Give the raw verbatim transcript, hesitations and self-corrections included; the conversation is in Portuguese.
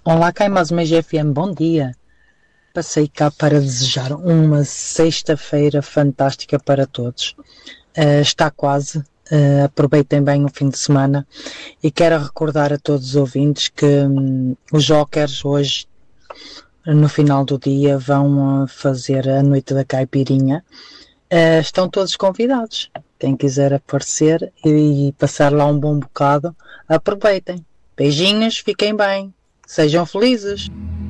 Olá, Caimas G F M, bom dia. Passei cá para desejar uma sexta-feira fantástica para todos. Uh, está quase, uh, aproveitem bem o fim de semana e quero recordar a todos os ouvintes que um, os Jokers hoje, no final do dia, vão uh, fazer a noite da caipirinha. Uh, estão todos convidados. Quem quiser aparecer e, e passar lá um bom bocado, aproveitem. Beijinhos, fiquem bem. Sejam felizes.